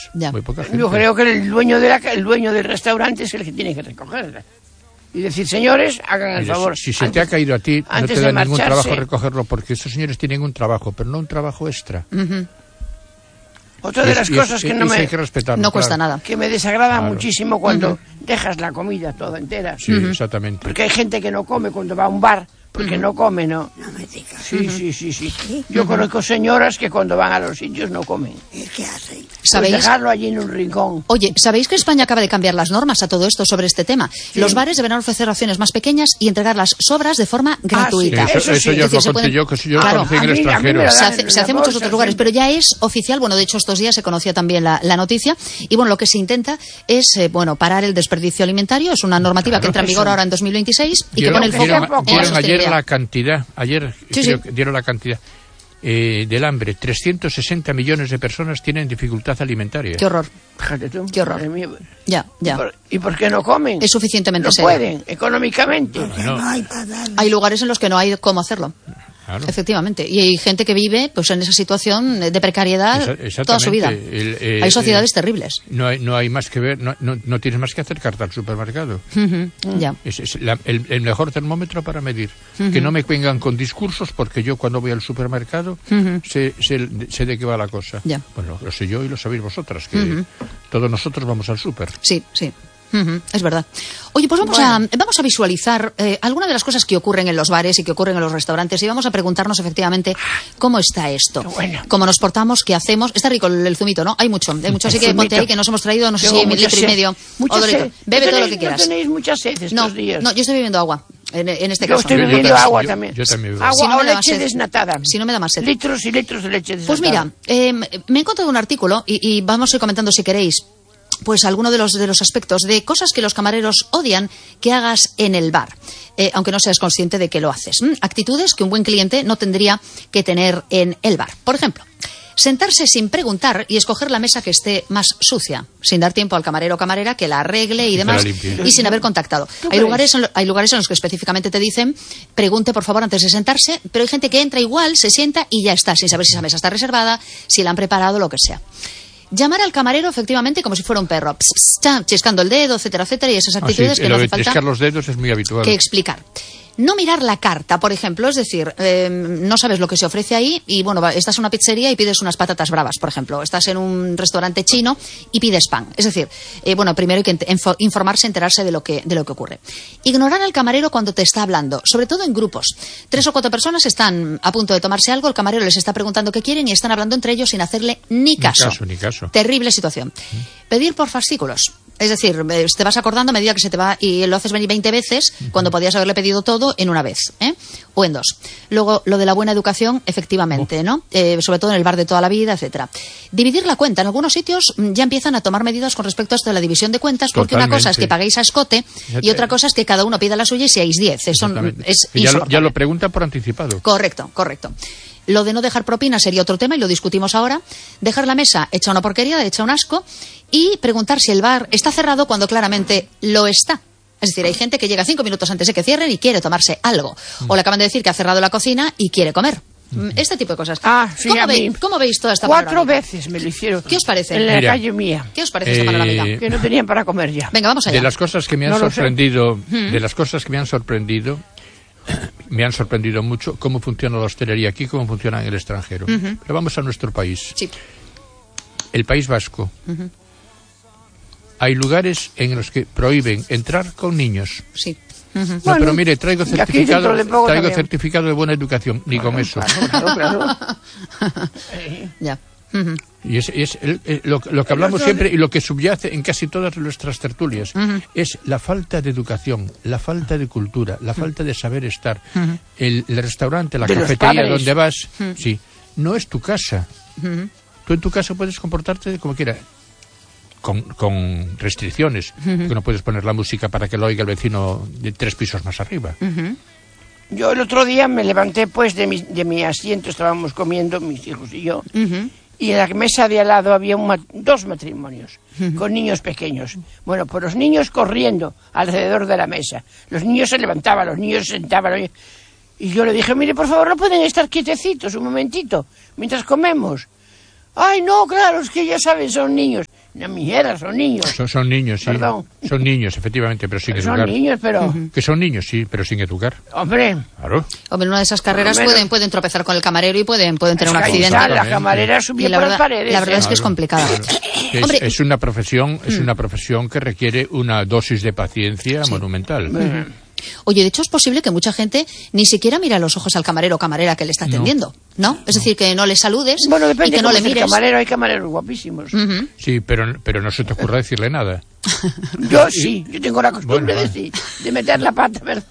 Muy poca gente. Yo creo que el dueño del restaurante es el que tiene que recogerla. Y decir, señores, hagan el favor. Si se te ha caído a ti, no te da ningún trabajo recogerlo, porque estos señores tienen un trabajo, pero no un trabajo extra. Otra de las cosas que no cuesta nada. Que me desagrada muchísimo cuando dejas la comida toda entera. Sí, exactamente. Porque hay gente que no come cuando va a un bar, porque no come, ¿no? No me digas. Sí. Yo conozco señoras que cuando van a los sitios no comen. ¿Y qué hacen? ¿Sabéis? Pues dejarlo allí en un rincón. Oye, ¿sabéis que España acaba de cambiar las normas a todo esto sobre este tema? Sí. Los bares deberán ofrecer raciones más pequeñas y entregar las sobras de forma gratuita. Sí, eso ya lo conté yo, que yo lo conocí en el extranjero. Se hace en muchos otros lugares, pero ya es oficial. Bueno, de hecho, estos días se conocía también la noticia. Y bueno, lo que se intenta es, parar el desperdicio alimentario. Es una normativa que entra en vigor ahora en 2026 y que pone el foco en la sostenibilidad. Ayer la cantidad. Dieron la cantidad del hambre. 360 millones de personas tienen dificultad alimentaria. Qué horror. Fíjate tú. Qué horror. Ya. ¿Y por qué no comen? Es suficientemente serio. No pueden, económicamente. No hay para darle. Hay lugares en los que no hay cómo hacerlo. Claro. Efectivamente. Y hay gente que vive pues en esa situación de precariedad toda su vida. Hay sociedades terribles. No hay más que ver, no tienes más que acercarte al supermercado. Ya. Es el mejor termómetro para medir. Que no me vengan con discursos, porque yo cuando voy al supermercado sé de qué va la cosa. Ya. Bueno, lo sé yo y lo sabéis vosotras, que todos nosotros vamos al súper. Sí. Es verdad. Oye, pues vamos a visualizar algunas de las cosas que ocurren en los bares y que ocurren en los restaurantes y vamos a preguntarnos efectivamente cómo está esto, cómo nos portamos, qué hacemos. Está rico el zumito, ¿no? Hay mucho, así que ponte ahí que nos hemos traído, no sé si 1,5 litros. Bebe todo lo que quieras. ¿No tenéis mucha sed estos días? No, yo estoy bebiendo agua. En este caso. Yo estoy bebiendo agua también. Yo también bebo. Agua o leche desnatada. Si no me da más sed. Litros y litros de leche desnatada. Pues mira, me he encontrado un artículo y vamos a ir comentando si queréis. Pues alguno de los aspectos de cosas que los camareros odian que hagas en el bar, aunque no seas consciente de que lo haces. Actitudes que un buen cliente no tendría que tener en el bar. Por ejemplo, sentarse sin preguntar y escoger la mesa que esté más sucia, sin dar tiempo al camarero o camarera que la arregle y demás, y sin haber contactado. Hay lugares en los que específicamente te dicen, pregunte por favor antes de sentarse, pero hay gente que entra igual, se sienta y ya está, sin saber si esa mesa está reservada, si la han preparado, lo que sea. Llamar al camarero efectivamente como si fuera un perro, chiscando el dedo, etcétera, etcétera, y esas actitudes que no hace falta chiscar los dedos es muy habitual. Que explicar. No mirar la carta, por ejemplo, es decir, no sabes lo que se ofrece ahí y, bueno, estás en una pizzería y pides unas patatas bravas, por ejemplo. Estás en un restaurante chino y pides pan. Es decir, primero hay que informarse, enterarse de lo que ocurre. Ignorar al camarero cuando te está hablando, sobre todo en grupos. 3 o 4 personas están a punto de tomarse algo, el camarero les está preguntando qué quieren y están hablando entre ellos sin hacerle ni caso. Ni caso. Terrible situación. Pedir por fascículos. Es decir, te vas acordando a medida que se te va y lo haces venir 20 veces cuando podías haberle pedido todo en una vez, o en 2. Luego, lo de la buena educación, efectivamente, ¿no? Sobre todo en el bar de toda la vida, etcétera. Dividir la cuenta. En algunos sitios ya empiezan a tomar medidas con respecto a esto de la división de cuentas, porque una cosa es que paguéis a escote y otra cosa es que cada uno pida la suya y seáis 10. Eso es ya lo pregunta por anticipado. Correcto. Lo de no dejar propina sería otro tema y lo discutimos ahora. Dejar la mesa hecha una porquería, hecha un asco, y preguntar si el bar está cerrado cuando claramente lo está. Es decir, hay gente que llega 5 minutos antes de que cierren y quiere tomarse algo. O le acaban de decir que ha cerrado la cocina y quiere comer. Este tipo de cosas. Sí, ¿Cómo veis toda esta 4 panorámica? veces me lo hicieron. ¿Qué os parece? En la calle mía. ¿Qué os parece esta panorámica? Que no tenían para comer ya. Venga, vamos allá. De las cosas que me han sorprendido, me han sorprendido mucho cómo funciona la hostelería aquí, cómo funciona en el extranjero. Pero vamos a nuestro país. Sí. El País Vasco. Hay lugares en los que prohíben entrar con niños. Sí. No, pero mire, traigo certificado de buena educación, ni con eso. Claro. Ya. Y es lo que hablamos siempre y lo que subyace en casi todas nuestras tertulias. Es la falta de educación, la falta de cultura, la falta de saber estar. El restaurante, la cafetería donde vas, no es tu casa. Tú en tu casa puedes comportarte como quieras. Con restricciones, que no puedes poner la música para que lo oiga el vecino de 3 pisos más arriba. Yo el otro día me levanté pues de mi asiento, estábamos comiendo mis hijos y yo, y en la mesa de al lado había 2 matrimonios con niños pequeños. Bueno, pues los niños corriendo alrededor de la mesa, los niños se levantaban, los niños se sentaban, y yo le dije, mire, por favor, no pueden estar quietecitos un momentito mientras comemos. Ay, no, claro, es que ya saben, son niños. No, mijera, son niños. Son niños, sí. Perdón. Son niños, efectivamente, pero sin educar. Son niños, pero... Que son niños, sí, pero sin educar. Hombre, Claro. Hombre, en una de esas carreras Por lo menos. pueden tropezar con el camarero y pueden tener un es que ahí accidente. está, la Exactamente. camarera Y subía por las paredes. la verdad es que es Claro, complicado. claro. Hombre, Es una profesión que requiere una dosis de paciencia monumental. Oye, de hecho es posible que mucha gente ni siquiera mire a los ojos al camarero o camarera que le está atendiendo, ¿no? Es decir, que no le saludes Bueno, y depende que no cómo le es el mires. camarero. Hay camareros guapísimos. Sí, pero no se te ocurra decirle nada. Yo sí, yo tengo la costumbre Bueno, de meter la pata, ¿verdad?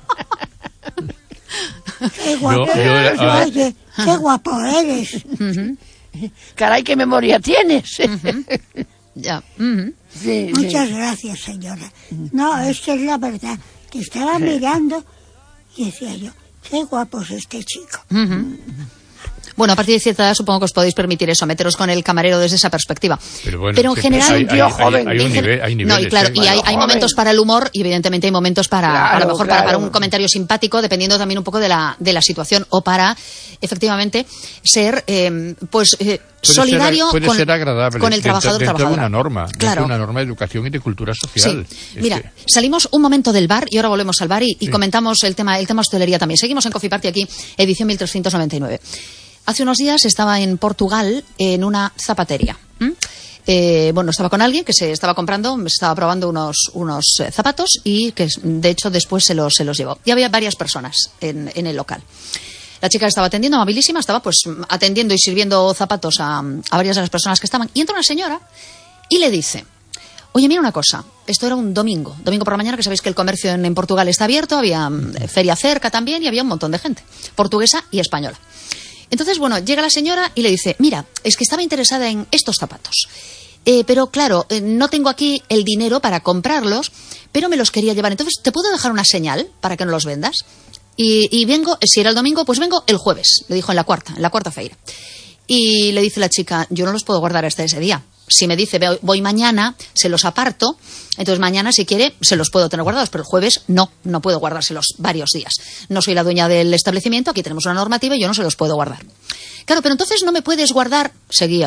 Qué guapo oye, qué guapo eres. Caray, qué memoria tienes. Ya. Sí, sí. Muchas gracias, señora. No, esta es la verdad. Que estaba mirando y decía yo, qué guapo es este chico. Bueno, a partir de cierta edad supongo que os podéis permitir eso, meteros con el camarero desde esa perspectiva. Pero bueno, en siempre general... hay- tío joven. hay un nivel, hay niveles. No, y claro, ¿eh? y hay joven. momentos para el humor y evidentemente hay momentos para, Claro, a lo mejor para un claro. comentario simpático, dependiendo también un poco de la situación, o para, efectivamente, ser, solidario puede con, ser agradable con el trabajador dentro de trabajadora. una norma, Claro. dentro de una norma de educación y de cultura social. Sí. Es Mira, que- salimos un momento del bar y ahora volvemos al bar y comentamos el tema hostelería también. Seguimos en Coffee Party aquí, edición 1399. Hace unos días estaba en Portugal en una zapatería. Estaba con alguien que se estaba comprando, me estaba probando unos zapatos y que de hecho después se los llevó. Y había varias personas en el local. La chica que estaba atendiendo, amabilísima, estaba pues atendiendo y sirviendo zapatos a varias de las personas que estaban. Y entra una señora y le dice: oye, mira una cosa, esto era un domingo por la mañana, que sabéis que el comercio en Portugal está abierto, había feria cerca también y había un montón de gente, portuguesa y española. Entonces, bueno, llega la señora y le dice: mira, es que estaba interesada en estos zapatos. Pero claro, no tengo aquí el dinero para comprarlos, pero me los quería llevar. Entonces, ¿te puedo dejar una señal para que no los vendas? Y vengo, si era el domingo, pues vengo el jueves, le dijo en la cuarta feira. Y le dice la chica: yo no los puedo guardar hasta ese día. Si me dice voy mañana, se los aparto, entonces mañana, si quiere, se los puedo tener guardados, pero el jueves no puedo guardárselos varios días. No soy la dueña del establecimiento, aquí tenemos una normativa y yo no se los puedo guardar. Claro, pero entonces no me puedes guardar. Seguía.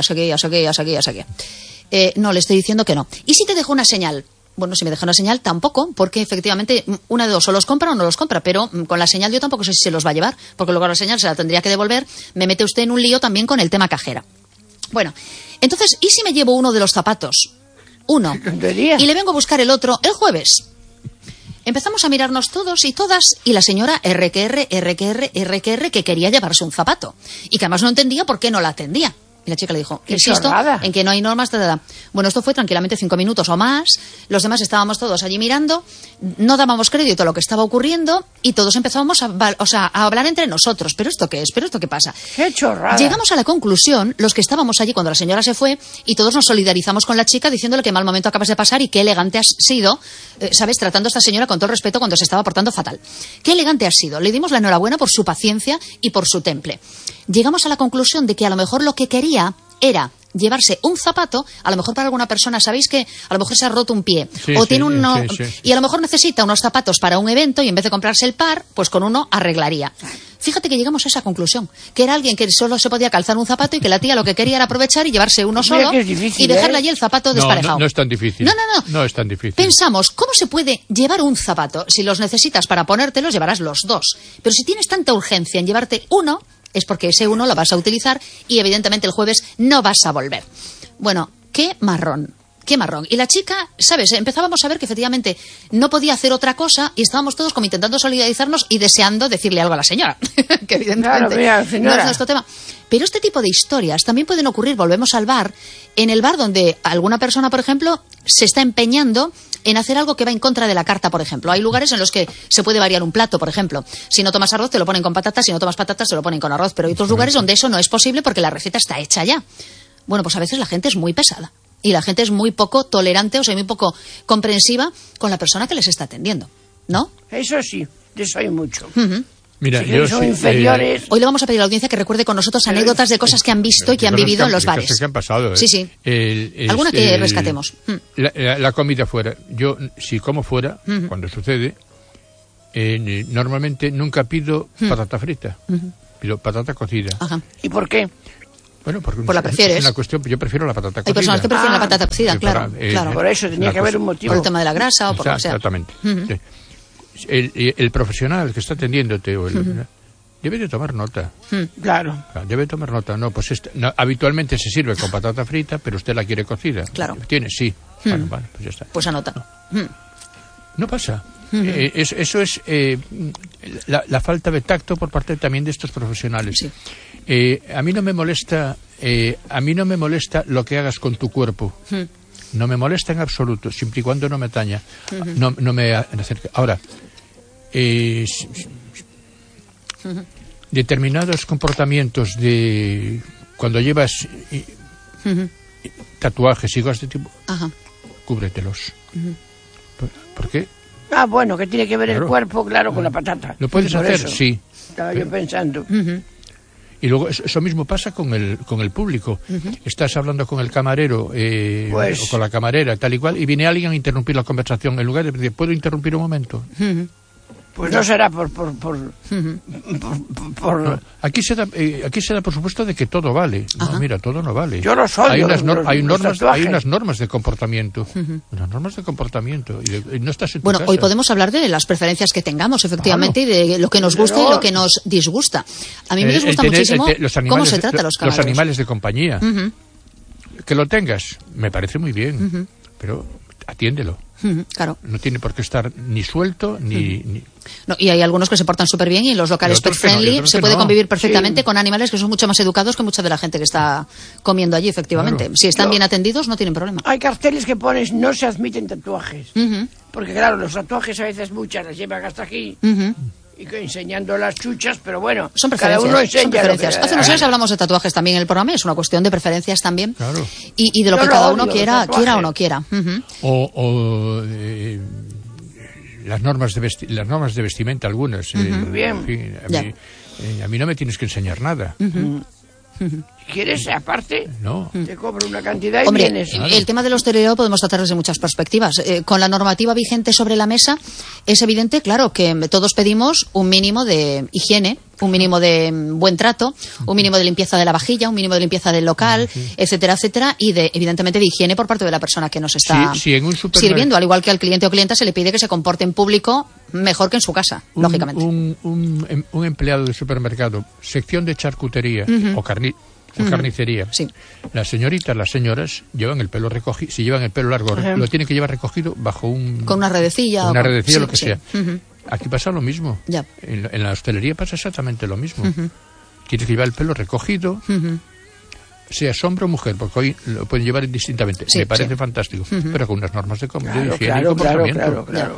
No, le estoy diciendo que no. ¿Y si te dejo una señal? Bueno, si me deja una señal, tampoco, porque efectivamente una de dos, o los compra o no los compra, pero con la señal yo tampoco sé si se los va a llevar, porque luego la señal se la tendría que devolver, me mete usted en un lío también con el tema cajera. Bueno, entonces, ¿y si me llevo uno de los zapatos? Uno. Qué tontería. Y le vengo a buscar el otro el jueves. Empezamos a mirarnos todos y todas, y la señora que quería llevarse un zapato, y que además no entendía por qué no la atendía. Y la chica le dijo: Qué insisto chorrada. en que no hay normas. Bueno, esto fue tranquilamente 5 minutos o más. Los demás estábamos todos allí mirando, no dábamos crédito a lo que estaba ocurriendo y todos empezábamos a hablar entre nosotros. ¿Pero esto qué es? ¿Pero esto qué pasa? Qué chorrada. Llegamos a la conclusión, los que estábamos allí cuando la señora se fue, y todos nos solidarizamos con la chica diciéndole que mal momento acabas de pasar y qué elegante has sido, ¿sabes? Tratando a esta señora con todo respeto cuando se estaba portando fatal. Qué elegante has sido. Le dimos la enhorabuena por su paciencia y por su temple. Llegamos a la conclusión de que a lo mejor lo que quería era llevarse un zapato, a lo mejor para alguna persona, sabéis que a lo mejor se ha roto un pie o tiene uno sí. y a lo mejor necesita unos zapatos para un evento y en vez de comprarse el par, pues con uno arreglaría. Fíjate que llegamos a esa conclusión, que era alguien que solo se podía calzar un zapato y que la tía lo que quería era aprovechar y llevarse uno Mira solo que es difícil, y dejarle allí el zapato desparejado. No es tan difícil. No. No es tan difícil. Pensamos, ¿cómo se puede llevar un zapato? Si los necesitas para ponértelos, llevarás los dos. Pero si tienes tanta urgencia en llevarte uno, es porque ese uno lo vas a utilizar y evidentemente el jueves no vas a volver. Bueno, qué marrón. Y la chica, ¿sabes? Empezábamos a ver que efectivamente no podía hacer otra cosa y estábamos todos como intentando solidarizarnos y deseando decirle algo a la señora. Que evidentemente Claro, mira, señora. no es nuestro tema. Pero este tipo de historias también pueden ocurrir, volvemos al bar, en el bar donde alguna persona, por ejemplo, se está empeñando en hacer algo que va en contra de la carta, por ejemplo. Hay lugares en los que se puede variar un plato, por ejemplo. Si no tomas arroz, te lo ponen con patatas. Si no tomas patatas, te lo ponen con arroz. Pero hay otros lugares donde eso no es posible porque la receta está hecha ya. Bueno, pues a veces la gente es muy pesada. Y la gente es muy poco tolerante, o sea, muy poco comprensiva con la persona que les está atendiendo. ¿No? Eso sí, de eso hay mucho. Mira, Sí, que son inferiores. Hoy le vamos a pedir a la audiencia que recuerde con nosotros anécdotas de cosas que han visto y que han vivido en los bares. Cosas que han pasado, ¿eh? Sí, sí. Alguna que rescatemos. La comida fuera. Yo, si como fuera, cuando sucede, normalmente nunca pido patata frita. Pido patata cocida. Ajá. ¿Y por qué? Bueno, porque pues la prefieres. Es una cuestión, yo prefiero la patata cocida. Hay personas que prefieren la patata cocida, Sí, claro. claro. Por eso tenía que haber un motivo. Por el tema de la grasa o por lo que sea. Exactamente. Sí. El profesional que está atendiéndote debe de tomar nota. Claro. Debe tomar nota. No, pues habitualmente se sirve con patata frita, pero usted la quiere cocida. Claro. ¿Tiene? Sí. Bueno, vale, pues ya está. Pues anota. No pasa. Eso es la falta de tacto por parte también de estos profesionales. Sí. A mí no me molesta lo que hagas con tu cuerpo. No me molesta en absoluto, siempre y cuando no me ataña. No me acerca. Ahora, determinados comportamientos de cuando llevas tatuajes y cosas de tipo, cúbretelos. ¿Por qué? Bueno, que tiene que ver el cuerpo, claro, con la patata. ¿Lo puedes hacer? Eso Sí. Estaba yo pensando. Y luego eso mismo pasa con el público. Estás hablando con el camarero Pues... o con la camarera, tal y cual, y viene alguien a interrumpir la conversación. En lugar de decir, ¿puedo interrumpir un momento? Pues no será por No, aquí se da por supuesto de que todo vale. No, mira, todo no vale. Yo los odio. Hay unas normas de comportamiento. Unas normas de comportamiento. Y no estás en tu casa. Hoy podemos hablar de las preferencias que tengamos, efectivamente, y de lo que nos gusta y lo que nos disgusta. A mí me disgusta muchísimo cómo se trata a los camareros. Los animales de compañía. Que lo tengas, me parece muy bien. Pero atiéndelo. Claro. No tiene por qué estar ni suelto ni... No, y hay algunos que se portan súper bien y en los locales pet friendly se puede convivir perfectamente con animales que son mucho más educados que mucha de la gente que está comiendo allí, efectivamente. Claro. Si están bien atendidos, no tienen problema. Hay carteles que pones no se admiten tatuajes. Porque claro, los tatuajes a veces muchas las llevan hasta aquí. Y que enseñando las chuchas, pero bueno, son preferencias, cada uno enseña son preferencias. Lo Hace unos años hablamos de tatuajes también en el programa, es una cuestión de preferencias también. Claro. Y de lo que cada uno quiera o no quiera. Las normas de vestimenta algunas. Bien. En fin, a mí no me tienes que enseñar nada. ¿Quieres aparte? No. Te cobro una cantidad y Hombre, vienes. El tema de la hostelería podemos tratar desde muchas perspectivas. Con la normativa vigente sobre la mesa, es evidente, claro, que todos pedimos un mínimo de higiene, un mínimo de buen trato, un mínimo de limpieza de la vajilla, un mínimo de limpieza del local, etcétera, etcétera, y evidentemente de higiene por parte de la persona que nos está sirviendo, al igual que al cliente o clienta se le pide que se comporte en público mejor que en su casa, lógicamente. Un empleado de supermercado, sección de charcutería o carnicería. Sí. Las señoras llevan el pelo recogido, si llevan el pelo largo, lo tienen que llevar recogido bajo con una redecilla. Una redecilla, lo que sea. Aquí pasa lo mismo. Ya. En la hostelería pasa exactamente lo mismo. Tienes que llevar el pelo recogido, sea hombre o mujer, porque hoy lo pueden llevar indistintamente. Me parece fantástico, pero con unas normas de higiene y comportamiento. Claro.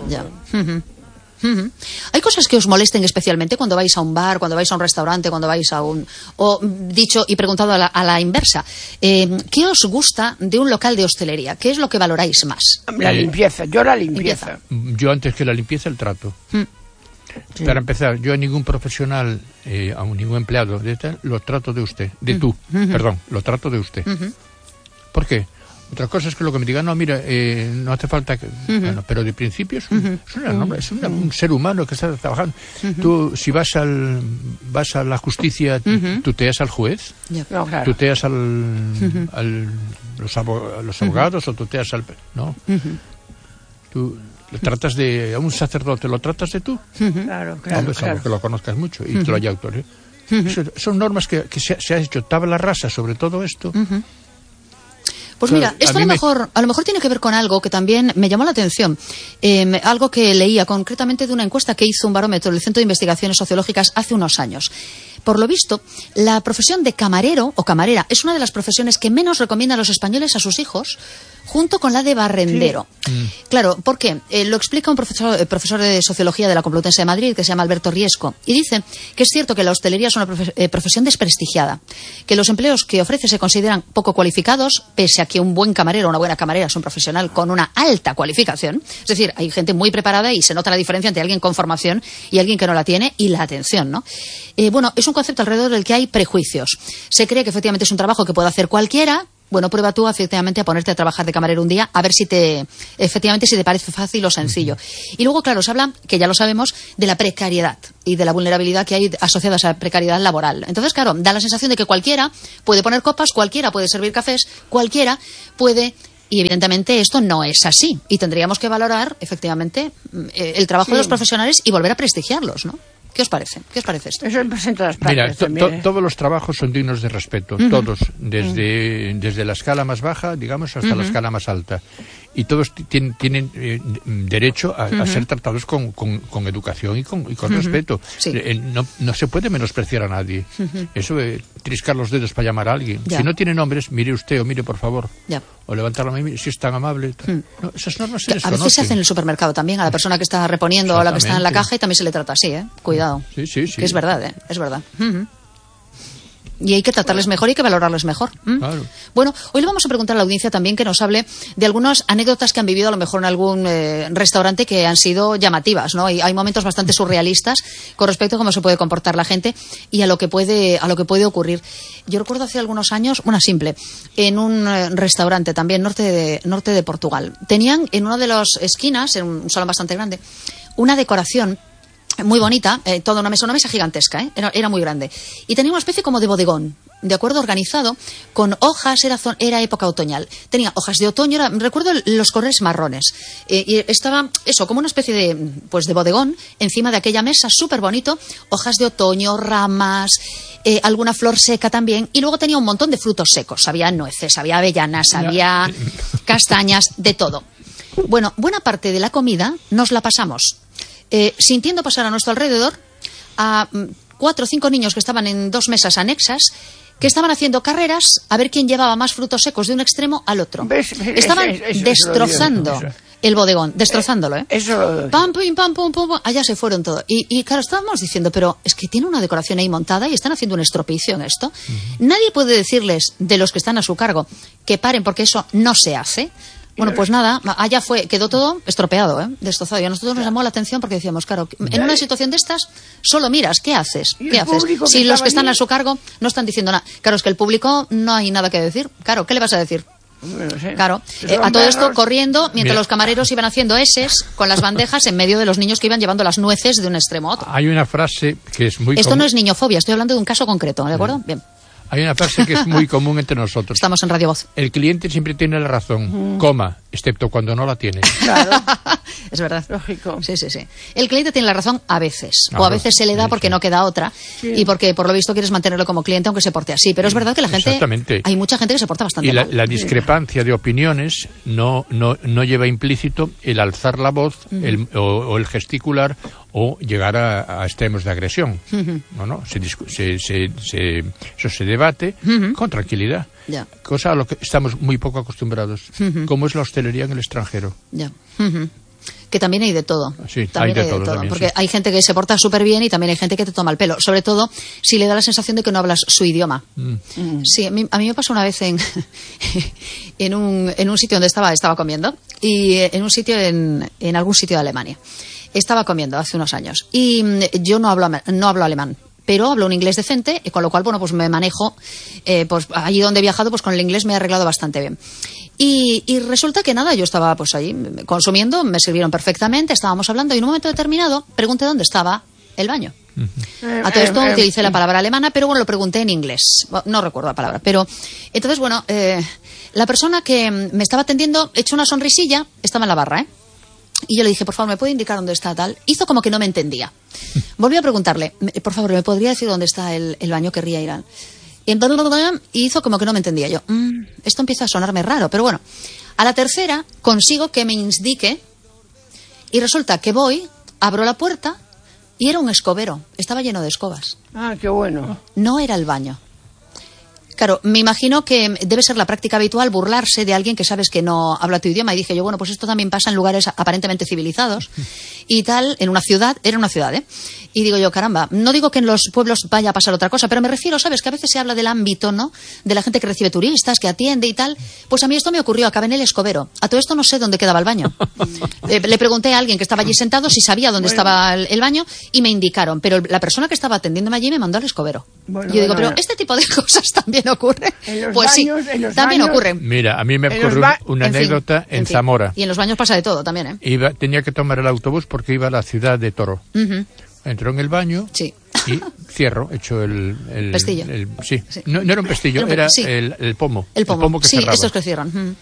¿Hay cosas que os molesten especialmente cuando vais a un bar, cuando vais a un restaurante, cuando vais a un... O dicho y preguntado a la inversa, ¿qué os gusta de un local de hostelería? ¿Qué es lo que valoráis más? La limpieza, yo la limpieza. Yo antes que la limpieza, el trato. Para empezar, yo a ningún profesional, a ningún empleado de tal, lo trato de usted, lo trato de usted. ¿Por qué? Otra cosa es que lo que me digan, no, mira, no hace falta que... Bueno, pero de principio es un ser humano que está trabajando. Tú, si vas a la justicia, tuteas al juez, tuteas a los abogados o tuteas al... No. Tú lo tratas a un sacerdote, ¿lo tratas de tú? Claro. Es algo que lo conozcas mucho y te lo haya autorizado. Son normas que se ha hecho tabla rasa sobre todo esto. Pues mira, esto a lo mejor tiene que ver con algo que también me llamó la atención. Algo que leía concretamente de una encuesta que hizo un barómetro del Centro de Investigaciones Sociológicas hace unos años. Por lo visto, la profesión de camarero o camarera es una de las profesiones que menos recomiendan los españoles a sus hijos, junto con la de barrendero. Claro, ¿por qué? Lo explica un profesor de Sociología de la Complutense de Madrid, que se llama Alberto Riesco, y dice que es cierto que la hostelería es una profesión desprestigiada, que los empleos que ofrece se consideran poco cualificados, pese a que un buen camarero o una buena camarera es un profesional con una alta cualificación. Es decir, hay gente muy preparada y se nota la diferencia entre alguien con formación y alguien que no la tiene, y la atención, ¿no? Bueno, es un concepto alrededor del que hay prejuicios. Se cree que efectivamente es un trabajo que puede hacer cualquiera, Bueno, prueba tú efectivamente a ponerte a trabajar de camarero un día, a ver si te parece fácil o sencillo. Y luego, claro, se habla, que ya lo sabemos, de la precariedad y de la vulnerabilidad que hay asociada a esa precariedad laboral. Entonces, claro, da la sensación de que cualquiera puede poner copas, cualquiera puede servir cafés, cualquiera puede... Y evidentemente esto no es así. Y tendríamos que valorar, efectivamente, el trabajo de los profesionales y volver a prestigiarlos, ¿no? ¿Qué os parece? ¿Qué os parece esto? Eso en todas partes. Mira, todos los trabajos son dignos de respeto, todos, desde la escala más baja, digamos, hasta la escala más alta. Y todos tienen derecho a ser tratados con educación y con respeto. Sí. No se puede menospreciar a nadie. Eso de triscar los dedos para llamar a alguien. Ya. Si no tiene nombres, mire usted o mire por favor. Ya. O levantar la mano, si es tan amable. No, esas normas se A desconocen. veces se hace en el supermercado también, a la persona que está reponiendo o a la que está en la caja y también se le trata así, ¿eh? Cuidado. Sí. Que es verdad, es verdad. Y hay que tratarles mejor y hay que valorarles mejor. Claro. Bueno, hoy le vamos a preguntar a la audiencia también que nos hable de algunas anécdotas que han vivido a lo mejor en algún restaurante que han sido llamativas, ¿no? Y hay momentos bastante surrealistas con respecto a cómo se puede comportar la gente y a lo que puede ocurrir. Yo recuerdo hace algunos años, una simple, en un restaurante también norte de Portugal. Tenían en una de las esquinas, en un salón bastante grande, una decoración muy bonita, toda una mesa gigantesca, era muy grande. Y tenía una especie como de bodegón, de acuerdo, organizado, con hojas, era época otoñal. Tenía hojas de otoño, recuerdo los corrales marrones. Y estaba, eso, como una especie de bodegón encima de aquella mesa, súper bonito, hojas de otoño, ramas, alguna flor seca también. Y luego tenía un montón de frutos secos. Había nueces, había avellanas, había castañas, de todo. Bueno, buena parte de la comida nos la pasamos sintiendo pasar a nuestro alrededor a 4 o 5 niños que estaban en 2 mesas anexas, que estaban haciendo carreras a ver quién llevaba más frutos secos de un extremo al otro. Estaban destrozando el bodegón, destrozándolo, ¿eh? Pam, pum, pam, pum, pum, allá se fueron todos. Y claro, estábamos diciendo, pero es que tiene una decoración ahí montada y están haciendo un estropicio en esto. Nadie puede decirles, de los que están a su cargo, que paren porque eso no se hace. Bueno, pues nada, allá quedó todo estropeado, destrozado. Y a nosotros nos llamó la atención porque decíamos, claro, en una situación de estas, solo miras, ¿qué haces? ¿Qué haces? Si los que están a su cargo no están diciendo nada. Claro, es que el público no hay nada que decir. Claro, ¿qué le vas a decir? Claro, a todo esto corriendo, mientras los camareros iban haciendo eses con las bandejas en medio de los niños que iban llevando las nueces de un extremo a otro. Hay una frase que es muy Esto no es niñofobia, estoy hablando de un caso concreto, ¿de acuerdo? Bien. Hay una frase que es muy común entre nosotros. Estamos en Radio Voz. El cliente siempre tiene la razón, excepto cuando no la tiene. Claro. Es verdad. Lógico. Sí. El cliente tiene la razón a veces. O a veces se le da porque no queda otra. Sí. Y porque, por lo visto, quieres mantenerlo como cliente aunque se porte así. Pero es verdad que la gente... Exactamente. Hay mucha gente que se porta bastante mal. Y la discrepancia de opiniones no lleva implícito el alzar la voz o el gesticular o llegar a extremos de agresión. No. Eso se debate con tranquilidad. Ya. Cosa a lo que estamos muy poco acostumbrados, como es la hostelería en el extranjero. Ya. Que también hay de todo. Sí, también hay de todo. También, porque sí. hay gente que se porta súper bien y también hay gente que te toma el pelo. Sobre todo si le da la sensación de que no hablas su idioma. Sí, a mí me pasó una vez en un sitio donde estaba comiendo. Y en un sitio en algún sitio de Alemania. Estaba comiendo hace unos años. Y yo no hablo alemán. Pero hablo un inglés decente, con lo cual, bueno, pues me manejo, pues allí donde he viajado, pues con el inglés me he arreglado bastante bien. Y resulta que nada, yo estaba pues allí consumiendo, me sirvieron perfectamente, estábamos hablando y en un momento determinado pregunté dónde estaba el baño. A todo esto utilicé la palabra alemana, pero bueno, lo pregunté en inglés. No recuerdo la palabra, pero entonces, bueno, la persona que me estaba atendiendo echó una sonrisilla, estaba en la barra, y yo le dije, por favor, ¿me puede indicar dónde está tal? Hizo como que no me entendía. Volví a preguntarle, por favor, ¿me podría decir dónde está el baño? Querría ir y hizo como que no me entendía. Yo, esto empieza a sonarme raro, pero bueno. A la tercera consigo que me indique y resulta que voy, abro la puerta y era un escobero. Estaba lleno de escobas. Ah, qué bueno. No era el baño. Claro, me imagino que debe ser la práctica habitual burlarse de alguien que sabes que no habla tu idioma. Y dije yo, bueno, pues esto también pasa en lugares aparentemente civilizados y tal, en una ciudad, era una ciudad, Y digo yo, caramba, no digo que en los pueblos vaya a pasar otra cosa, pero me refiero, ¿sabes? Que a veces se habla del ámbito, ¿no? De la gente que recibe turistas, que atiende y tal. Pues a mí esto me ocurrió, acabé en el Escobero. A todo esto no sé dónde quedaba el baño. Le pregunté a alguien que estaba allí sentado si sabía dónde estaba el baño y me indicaron. Pero la persona que estaba atendiéndome allí me mandó al Escobero. Yo digo, pero este tipo de cosas también ocurren. Pues baños, sí, también ocurren. Mira, a mí me ocurrió una anécdota en Zamora. Y en los baños pasa de todo también, ¿eh? Tenía que tomar el autobús porque iba a la ciudad de Toro. Entró en el baño y cierro, hecho el pestillo. Sí. No era un pestillo, era el pomo. El pomo que sí, cerraba. estos que cierran.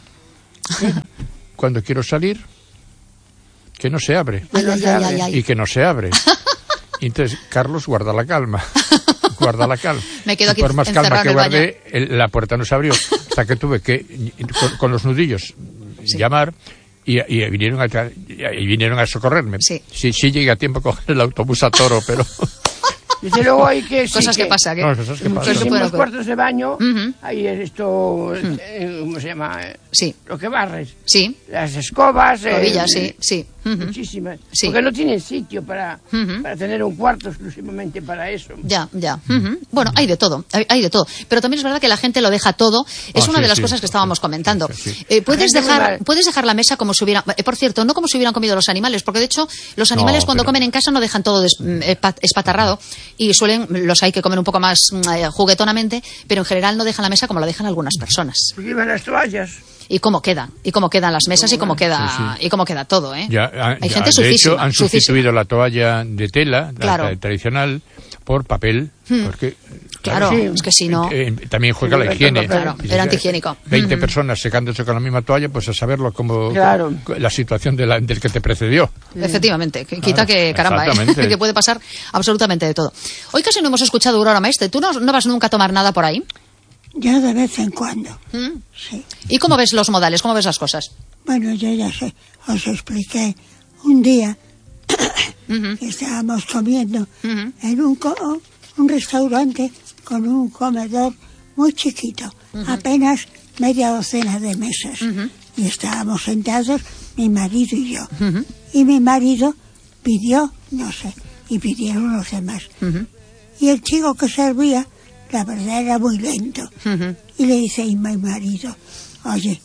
Cuando quiero salir, que no se abre. Ay. Y que no se abre. Y entonces, Carlos, guarda la calma. Guarda la calma. Me quedo aquí por más calma que guardé, baño. La puerta no se abrió. Hasta que tuve que, con los nudillos, llamar. Y vinieron a socorrerme. Sí llegué a tiempo a coger el autobús a Toro, pero... Desde luego hay que... Cosas que pasan. No, cosas que pasan. En los cuartos de baño, hay esto... ¿Cómo se llama? Lo que barres. Sí. Las escobas. Robillas, sí. Muchísimas. Porque no tienen sitio para tener un cuarto exclusivamente para eso. Ya. Bueno, hay de todo. Pero también es verdad que la gente lo deja todo. Es una de las cosas que estábamos comentando. Puedes dejar la mesa como si hubieran... por cierto, no como si hubieran comido los animales, porque de hecho los animales cuando comen en casa no dejan todo espatarrado y los hay que comer un poco más juguetonamente, pero en general no dejan la mesa como la dejan algunas personas. Porque llevan las toallas. Y cómo quedan las mesas y cómo queda todo, ¿eh? Hay gente de hecho, han sucísima. sustituido la toalla de tela, la tradicional, por papel, porque... Claro, es que si no... también juega la higiene. Claro, era antihigiénico. 20 personas secándose con la misma toalla, pues a saberlo como la situación del que te precedió. Efectivamente, quita que, caramba, que puede pasar absolutamente de todo. Hoy casi no hemos escuchado Aurora Maestre. ¿Tú no vas nunca a tomar nada por ahí? Yo de vez en cuando, sí. ¿Y cómo ves los modales? ¿Cómo ves las cosas? Bueno, yo ya sé, os expliqué un día que estábamos comiendo en un restaurante con un comedor muy chiquito, apenas media docena de mesas. Y estábamos sentados, mi marido y yo. Y mi marido pidió, no sé, y pidieron los demás. Y el chico que servía, la verdad era muy lento. Y le dice a mi marido, oye,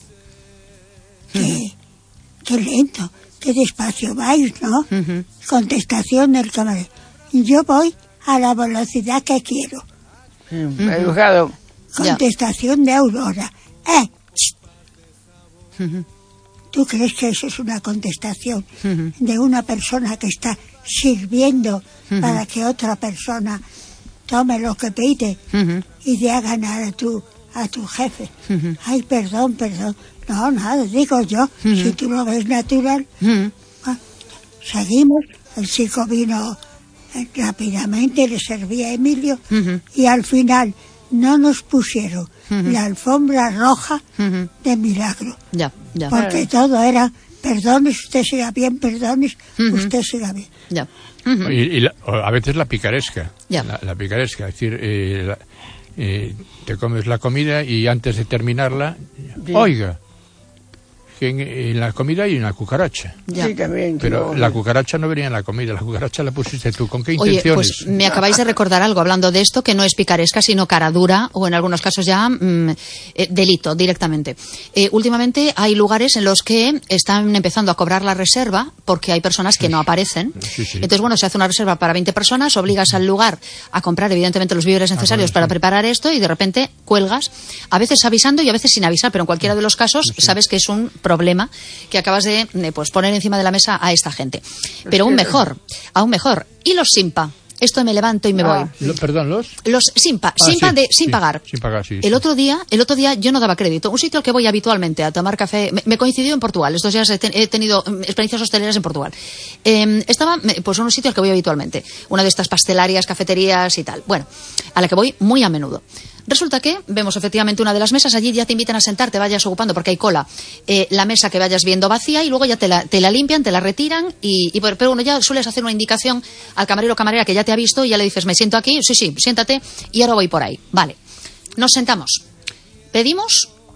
qué lento, qué despacio vais, ¿no? Contestación del camarero, yo voy a la velocidad que quiero. Educado. Contestación de Aurora, ¿tú crees que eso es una contestación de una persona que está sirviendo para que otra persona tome lo que pide y dé a ganar a tu jefe? Ay, perdón. No, nada, digo yo, si tú lo ves natural. Seguimos, el chico vino rápidamente, le servía a Emilio y al final no nos pusieron la alfombra roja de milagro. Porque todo era, perdones, usted siga bien, perdones, usted siga bien. Y a veces la picaresca. La picaresca, es decir, te comes la comida y antes de terminarla, oiga, que en la comida hay una cucaracha. Sí, también. Pero la cucaracha no venía en la comida, la cucaracha la pusiste tú. ¿Con qué intenciones? Oye, pues me acabáis de recordar algo hablando de esto, que no es picaresca, sino cara dura, o en algunos casos ya delito directamente. Últimamente hay lugares en los que están empezando a cobrar la reserva porque hay personas que no aparecen. Entonces, bueno, se hace una reserva para 20 personas, obligas al lugar a comprar, evidentemente, los víveres necesarios para preparar esto y de repente cuelgas, a veces avisando y a veces sin avisar, pero en cualquiera de los casos sabes que es un problema que acabas de poner encima de la mesa a esta gente. Pero aún mejor. ¿Y los Simpa? Esto me levanto y me voy. ¿Perdón, los? Los sin pagar. Sin pagar, sí. El otro día yo no daba crédito. Un sitio al que voy habitualmente a tomar café, me coincidió en Portugal. Estos días he tenido experiencias hosteleras en Portugal. Estaba, pues, en un sitio al que voy habitualmente. Una de estas pastelarias, cafeterías y tal. Bueno, a la que voy muy a menudo. Resulta que vemos efectivamente una de las mesas, allí ya te invitan a sentar, te vayas ocupando porque hay cola, la mesa que vayas viendo vacía y luego ya te la limpian, te la retiran pero bueno, ya sueles hacer una indicación al camarero o camarera que ya te ha visto y ya le dices, me siento aquí, sí, siéntate y ahora voy por ahí. Vale, nos sentamos, pedimos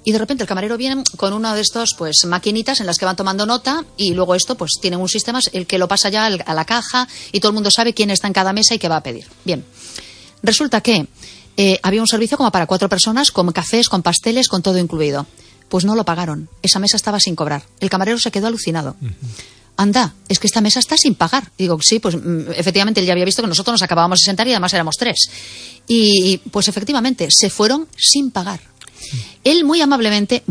Y de repente el camarero viene con uno de estos, pues, maquinitas en las que van tomando nota, y luego esto, pues, tienen un sistema, el que lo pasa ya a la caja, y todo el mundo sabe quién está en cada mesa y qué va a pedir. Bien. Resulta que había un servicio como para 4 personas, con cafés, con pasteles, con todo incluido. Pues no lo pagaron. Esa mesa estaba sin cobrar. El camarero se quedó alucinado. Anda, es que esta mesa está sin pagar. Digo, sí, pues efectivamente él ya había visto que nosotros nos acabábamos de sentar y además éramos 3. Y pues efectivamente, se fueron sin pagar. Él muy amablemente,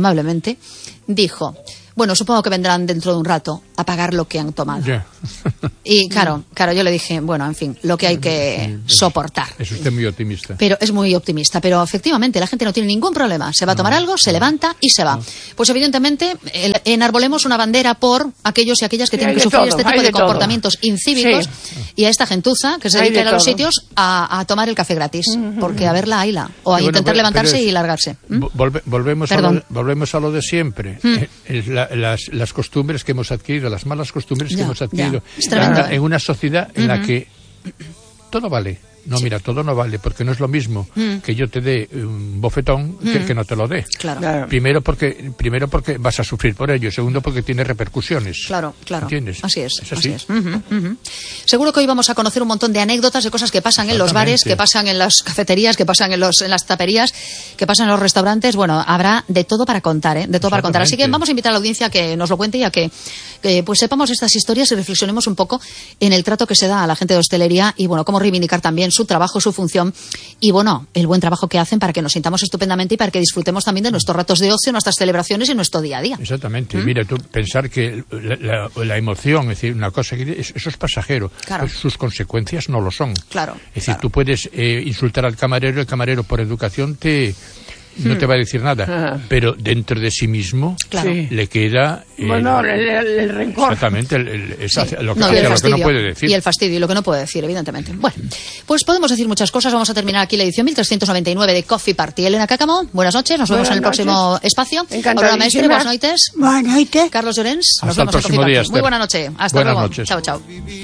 dijo, bueno, supongo que vendrán dentro de un rato a pagar lo que han tomado. Yeah. Y claro, yo le dije, bueno, en fin, lo que hay que soportar. Es usted muy optimista. Pero es muy optimista, pero efectivamente la gente no tiene ningún problema. Se va a tomar algo, se levanta y se va. Pues evidentemente enarbolemos una bandera por aquellos y aquellas que tienen que sufrir este tipo de comportamientos incívicos, y a esta gentuza que se dedica a ir a los sitios a tomar el café gratis, porque a verla, hayla, o a intentar levantarse y largarse. Volvemos a lo de siempre. Las costumbres que hemos adquirido, las malas costumbres que hemos adquirido en una sociedad en la que todo vale. No, mira, todo no vale, porque no es lo mismo que yo te dé un bofetón que no te lo dé. Claro. Primero porque vas a sufrir por ello. Segundo, porque tiene repercusiones. Claro. ¿Entiendes? Así es. Así. Seguro que hoy vamos a conocer un montón de anécdotas de cosas que pasan en los bares, que pasan en las cafeterías, que pasan en las taperías, que pasan en los restaurantes. Bueno, habrá de todo para contar, de todo para contar. Así que vamos a invitar a la audiencia a que nos lo cuente y a que pues sepamos estas historias y reflexionemos un poco en el trato que se da a la gente de hostelería y, bueno, cómo reivindicar también su trabajo, su función y, bueno, el buen trabajo que hacen para que nos sintamos estupendamente y para que disfrutemos también de nuestros ratos de ocio, nuestras celebraciones y nuestro día a día. Exactamente. Mira, tú pensar que la emoción, es decir, una cosa que eso es pasajero, claro. Pues sus consecuencias no lo son. Claro. Es decir, tú puedes insultar al camarero, el camarero por educación no te va a decir nada, pero dentro de sí mismo le queda el rencor. Exactamente, lo que no puede decir. Y el fastidio, y lo que no puede decir, evidentemente. Bueno, pues podemos decir muchas cosas. Vamos a terminar aquí la edición 1399 de Coffee Party. Elena Cáccamo, buenas noches. Nos vemos en el próximo espacio. Aurora Mestre, buenas noches. Buenas noches. Carlos Llorens, nos vemos en Coffee Party. Muy buena noche. Hasta luego. Chao, chao.